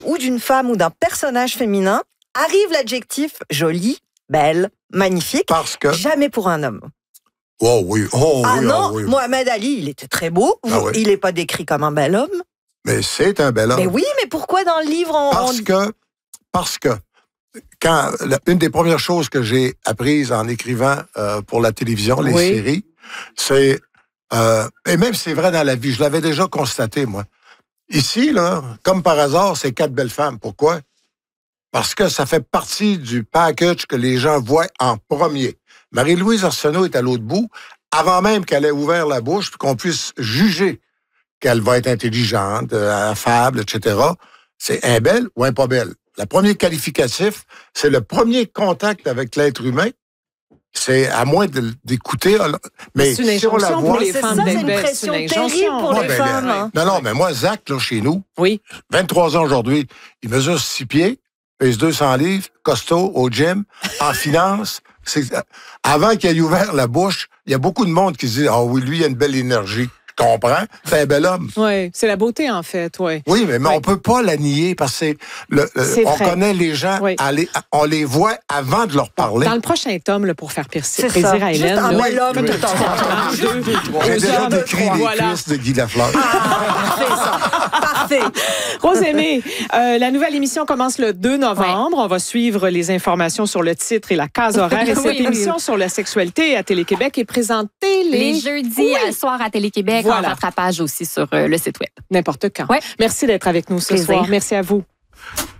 ou d'une femme ou d'un personnage féminin, arrive l'adjectif jolie, belle, magnifique. Parce que... Jamais pour un homme. Oh oui, non, Mohamed Ali, il était très beau. Il n'est pas décrit comme un bel homme. Mais c'est un bel homme. Mais oui, mais pourquoi dans le livre Parce que une des premières choses que j'ai apprises en écrivant pour la télévision, les séries, c'est... et même c'est vrai dans la vie, je l'avais déjà constaté, moi. Ici, là, comme par hasard, c'est 4 belles femmes. Pourquoi? Parce que ça fait partie du package que les gens voient en premier. Marie-Louise Arsenault est à l'autre bout, avant même qu'elle ait ouvert la bouche, puis qu'on puisse juger qu'elle va être intelligente, affable, etc. C'est un belle ou un pas belle. Le premier qualificatif, c'est le premier contact avec l'être humain. C'est à moins d'écouter. Mais c'est une injonction pour les femmes d'être belles. C'est une pression terrible pour les femmes. Non, mais moi, Zach, là, chez nous, 23 ans aujourd'hui, il mesure 6 pieds, pèse 200 livres, costaud, au gym, en finance. Avant qu'il ait ouvert la bouche, il y a beaucoup de monde qui se dit « Ah oui, lui, il a une belle énergie. » Je comprends, c'est un bel homme. Oui, c'est la beauté, en fait, oui. Oui, mais on peut pas la nier parce que on connaît les gens, on les voit avant de leur parler. Dans le prochain tome, là, pour faire plaisir à Hélène. Un bel homme de temps en temps. J'ai déjà décrit les cuisses de Guy Lafleur. Parfait. Rosemée, la nouvelle émission commence le 2 novembre. On va suivre les informations sur le titre et la case horaire. Et cette émission sur la sexualité à Télé-Québec est présentée les jeudis soir à Télé-Québec, en rattrapage aussi sur le site web. N'importe quand. Ouais. Merci d'être avec nous ce soir. Merci à vous.